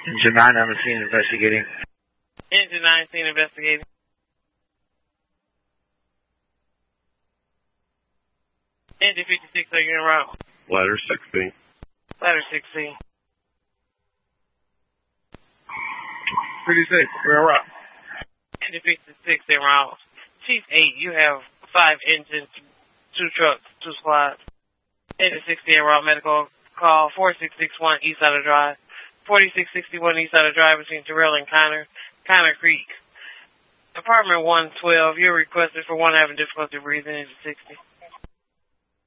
Engine 9 on the scene investigating. Engine 9 scene investigating. Engine 56, are you en route? Ladder 16. Ladder 16. Pretty safe. We're en route. Engine 56 en route. Chief 8, you have 5 engines, 2 trucks, 2 squads. Engine 60 en route, medical call 4661 East Outer Drive. 4661 East Outer Drive between Terrell and Connor Creek. Apartment 112, you're requested for one having difficulty breathing, engine 60.